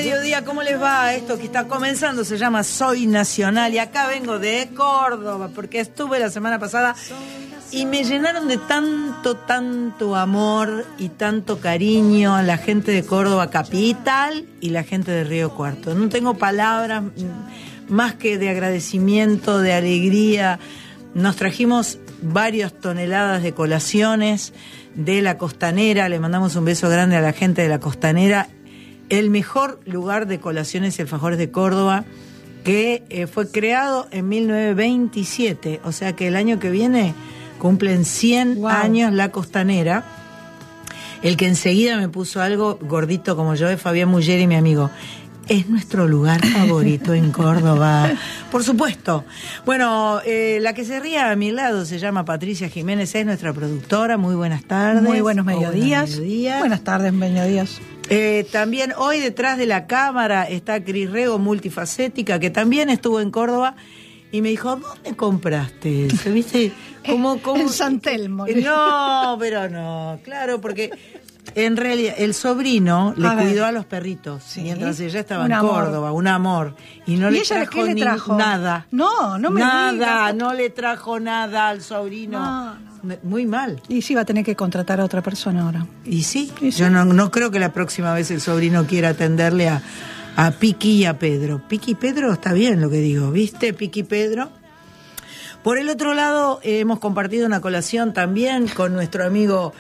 mediodía, ¿cómo les va? Esto que está comenzando se llama Soy Nacional y acá vengo de Córdoba porque estuve la semana pasada y me llenaron de tanto amor y tanto cariño a la gente de Córdoba capital y la gente de Río Cuarto. No tengo palabras más que de agradecimiento, de alegría. Nos trajimos varias toneladas de colaciones de la Costanera, le mandamos un beso grande a la gente de la Costanera, el mejor lugar de colaciones y alfajores de Córdoba, que fue creado en 1927, o sea que el año que viene cumplen 100 años la Costanera. El que enseguida me puso algo gordito como yo es Fabián Muggeri, mi amigo. Es nuestro lugar favorito en Córdoba, por supuesto. Bueno, la que se ríe a mi lado se llama Patricia Jiménez, es nuestra productora. Muy buenas tardes. Muy buenos mediodías. Buenas tardes, mediodías. También hoy detrás de la cámara está Cris Rego, multifacética, que también estuvo en Córdoba y me dijo, ¿dónde compraste eso? ¿Viste? ¿Cómo? En San Telmo. No, pero no, claro, porque en realidad el sobrino le cuidó a los perritos, sí, mientras ella estaba en Córdoba, un amor. Y no le trajo, ¿qué le trajo? Nada. No me nada, digas. No le trajo nada al sobrino. No. Muy mal. Y sí, va a tener que contratar a otra persona ahora. Y sí, yo no creo que la próxima vez el sobrino quiera atenderle a Piqui y a Pedro. Piqui y Pedro está bien lo que digo, ¿viste? Piqui y Pedro. Por el otro lado, hemos compartido una colación también con nuestro amigo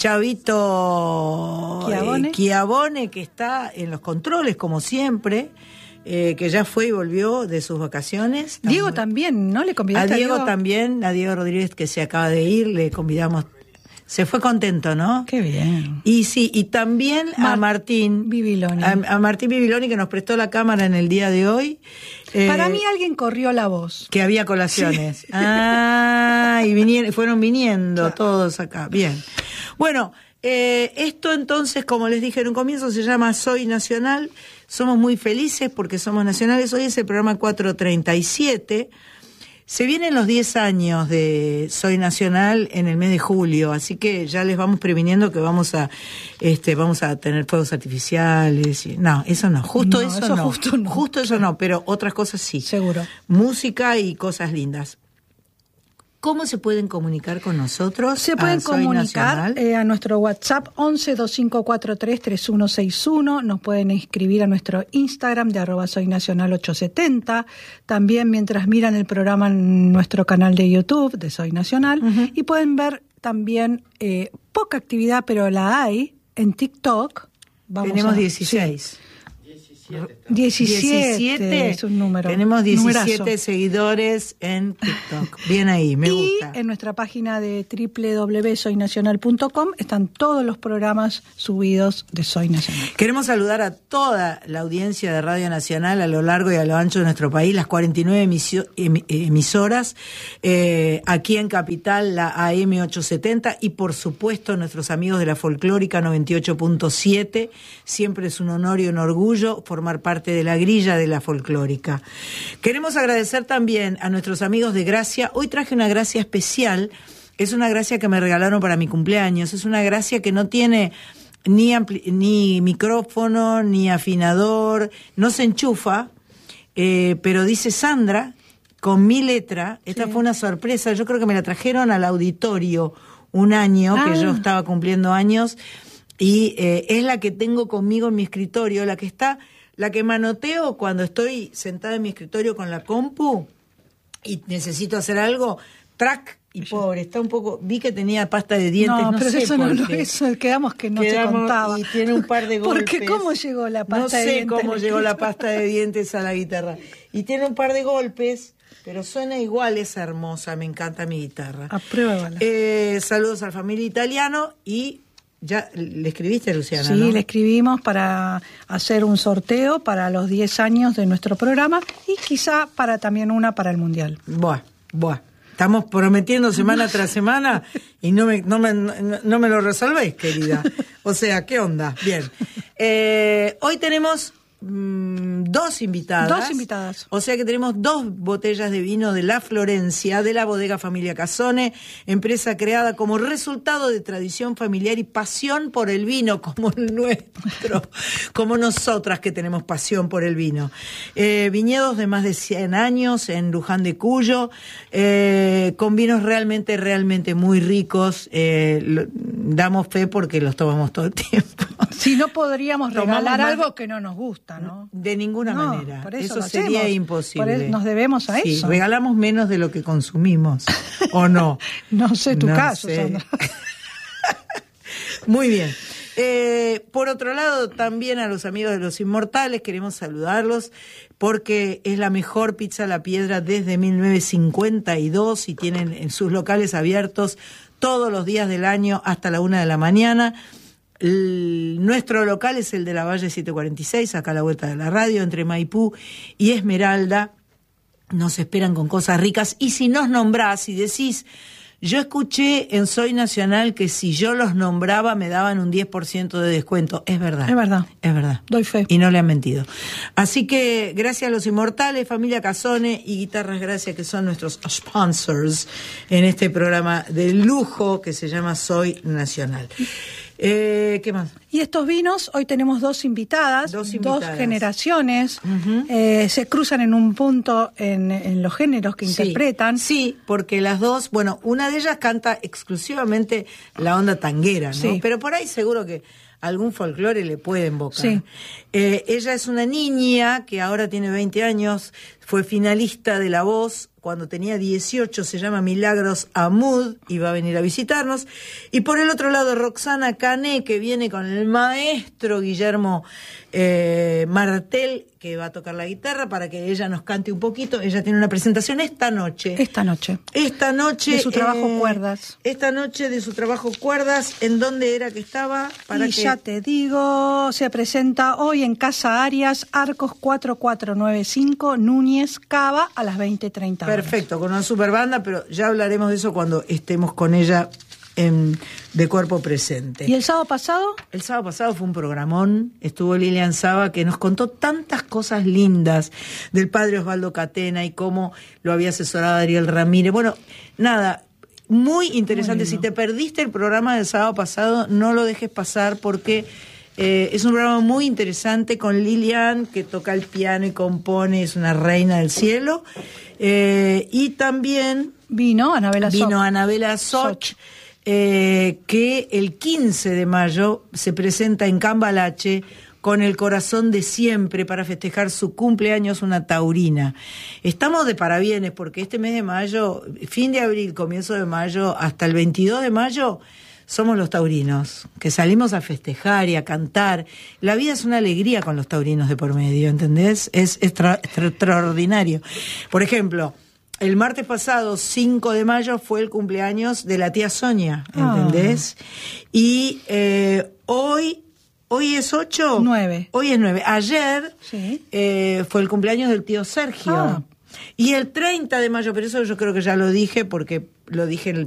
Chavito Chiavone, que está en los controles, como siempre, que ya fue y volvió de sus vacaciones. Diego también, ¿no? ¿Le convidaste a Diego? También, a Diego Rodríguez, que se acaba de ir, le convidamos. Se fue contento, ¿no? Qué bien. Y sí, y también a Martín Bibiloni. A Martín Bibiloni, que nos prestó la cámara en el día de hoy. Para mí alguien corrió la voz. Que había colaciones. Sí. Y fueron viniendo todos acá. Bien. Bueno, esto entonces, como les dije en un comienzo, se llama Soy Nacional. Somos muy felices porque somos nacionales. Hoy es el programa 437. Se vienen los 10 años de Soy Nacional en el mes de julio, así que ya les vamos previniendo que vamos a tener fuegos artificiales. No, eso no, justo eso no, pero otras cosas sí. Seguro. Música y cosas lindas. ¿Cómo se pueden comunicar con nosotros? Se pueden comunicar a nuestro WhatsApp 1125433161. Nos pueden escribir a nuestro Instagram de @soynacional870. También mientras miran el programa en nuestro canal de YouTube de Soy Nacional. Uh-huh. Y pueden ver también poca actividad, pero la hay en TikTok. Tenemos 16. Sí. 17 es un número. Tenemos 17 numerazo. Seguidores en TikTok. Bien ahí, me gusta. Y en nuestra página de www.soynacional.com están todos los programas subidos de Soy Nacional. Queremos saludar a toda la audiencia de Radio Nacional a lo largo y a lo ancho de nuestro país, las 49 emisoras, aquí en Capital la AM 870 y por supuesto nuestros amigos de la Folclórica 98.7. Siempre es un honor y un orgullo formar parte de la grilla de la Folclórica. Queremos agradecer también a nuestros amigos de Gracia. Hoy traje una gracia especial, es una gracia que me regalaron para mi cumpleaños, es una gracia que no tiene ni micrófono, ni afinador, no se enchufa, pero dice Sandra, con mi letra. Esta fue una sorpresa, yo creo que me la trajeron al auditorio un año, que yo estaba cumpliendo años, y es la que tengo conmigo en mi escritorio, la que manoteo cuando estoy sentada en mi escritorio con la compu y necesito hacer algo, track, y pobre, está un poco, vi que tenía pasta de dientes, no pero sé eso por qué. Eso quedamos que no se contaba. Y tiene un par de golpes. Porque ¿cómo llegó la pasta de dientes? No sé cómo llegó la pasta de dientes a la guitarra. Y tiene un par de golpes, pero suena igual, es hermosa, me encanta mi guitarra. Apruébala. Saludos a la familia Italiano y... ¿Ya le escribiste, Luciana? Sí, ¿no? le escribimos para hacer un sorteo para los 10 años de nuestro programa y quizá también una para el Mundial. Buah. Estamos prometiendo semana tras semana y no me lo resolvéis, querida. O sea, ¿qué onda? Bien. Hoy tenemos 2 2 invitadas. 2 invitadas. O sea que tenemos 2 botellas de vino de La Florencia, de la bodega Familia Casone, empresa creada como resultado de tradición familiar y pasión por el vino, como nuestro, como nosotras que tenemos pasión por el vino. Viñedos de más de 100 años en Luján de Cuyo, con vinos realmente muy ricos. Damos fe porque los tomamos todo el tiempo. Si no podríamos regalar algo que no nos gusta, ¿no? De ninguna manera. Por eso sería imposible. Por eso nos debemos a eso. Regalamos menos de lo que consumimos, ¿o no? No sé tu caso, sé. Sandra. Muy bien. Por otro lado, también a los amigos de Los Inmortales queremos saludarlos porque es la mejor pizza a la piedra desde 1952 y tienen en sus locales abiertos todos los días del año hasta la 1 de la mañana. Nuestro local es el de la Valle 746, acá a la vuelta de la radio, entre Maipú y Esmeralda. Nos esperan con cosas ricas. Y si nos nombrás y decís, yo escuché en Soy Nacional que si yo los nombraba me daban un 10% de descuento. Es verdad. Es verdad. Es verdad. Doy fe. Y no le han mentido. Así que gracias a Los Inmortales, Familia Casone y Guitarras Gracia, que son nuestros sponsors en este programa de lujo que se llama Soy Nacional. ¿Qué más? Y estos vinos, hoy tenemos 2 invitadas, 2 generaciones, se cruzan en un punto en los géneros que interpretan. Sí, porque las 2, bueno, una de ellas canta exclusivamente la onda tanguera, ¿no? Sí. Pero por ahí seguro que algún folclore le puede invocar. Sí. Ella es una niña que ahora tiene 20 años, fue finalista de La Voz cuando tenía 18, se llama Milagros Amud y va a venir a visitarnos. Y por el otro lado, Roxana Cané, que viene con el maestro Guillermo Martel, que va a tocar la guitarra para que ella nos cante un poquito. Ella tiene una presentación esta noche. Esta noche. De su trabajo Cuerdas. Esta noche de su trabajo Cuerdas. ¿En dónde era que estaba? Ya te digo, se presenta hoy en Casa Arias, Arcos 4495, Núñez, Cava, a las 20:30 horas. Perfecto, con una super banda, pero ya hablaremos de eso cuando estemos con ella de cuerpo presente. ¿Y el sábado pasado? El sábado pasado fue un programón, estuvo Lilian Saba, que nos contó tantas cosas lindas del padre Osvaldo Catena y cómo lo había asesorado Ariel Ramírez. Bueno, nada, muy interesante. Muy si te perdiste el programa del sábado pasado, no lo dejes pasar porque es un programa muy interesante con Lilian, que toca el piano y compone, es una reina del cielo. Y también vino Anabela Soch. Que el 15 de mayo se presenta en Cambalache con El Corazón de Siempre para festejar su cumpleaños, una taurina. Estamos de parabienes porque este mes de mayo, fin de abril, comienzo de mayo, hasta el 22 de mayo, somos los taurinos, que salimos a festejar y a cantar. La vida es una alegría con los taurinos de por medio, ¿entendés? Es extraordinario. Por ejemplo, el martes pasado, 5 de mayo, fue el cumpleaños de la tía Sonia, ¿entendés? Y hoy es 8. 9. Hoy es 9. Ayer sí. Fue el cumpleaños del tío Sergio. Y el 30 de mayo, pero eso yo creo que ya lo dije porque lo dije en el